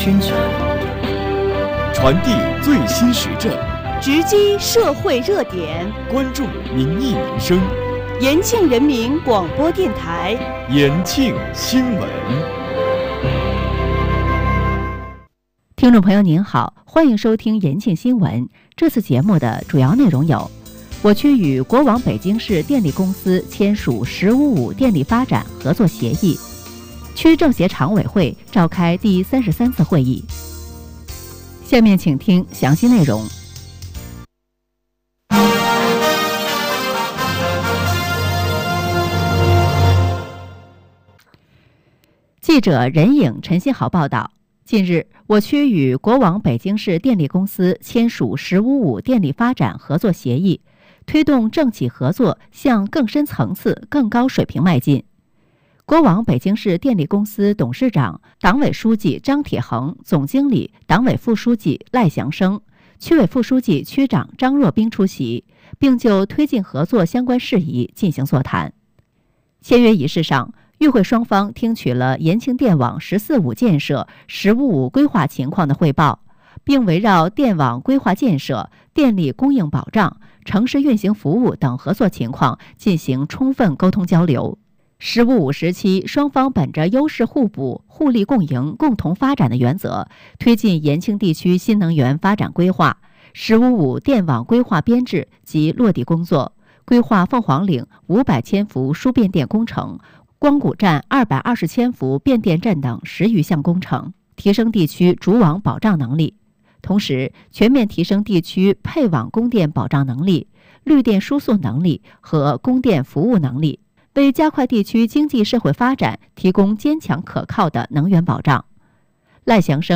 宣传， 传递最新时政， 直击社会热点， 关注民意民生。 延庆人民广播电台， 延庆新闻。 听众朋友您好，欢迎收听延庆新闻。这次节目的主要内容有：我区与国网北京市电力公司签署“1055”电力发展合作协议；区政协常委会召开第33次会议。下面请听详细内容。记者任颖、陈新豪报道，近日，我区与国网北京市电力公司签署“1055”电力发展合作协议，推动政企合作向更深层次、更高水平迈进。国网北京市电力公司董事长、党委书记张铁恒，总经理、党委副书记赖祥生，区委副书记、区长张若冰出席，并就推进合作相关事宜进行座谈。签约仪式上，与会双方听取了延庆电网“1045”建设、“1055”规划情况的汇报，并围绕电网规划建设、电力供应保障、城市运行服务等合作情况进行充分沟通交流。“1055”时期，双方本着优势互补、互利共赢、共同发展的原则，推进延庆地区新能源发展规划、“1055”电网规划编制及落地工作，规划凤凰岭500千伏输变电工程、光谷站220千伏变电站等10余项工程，提升地区主网保障能力。同时，全面提升地区配网供电保障能力、绿电输送能力和供电服务能力，为加快地区经济社会发展提供坚强可靠的能源保障。赖祥生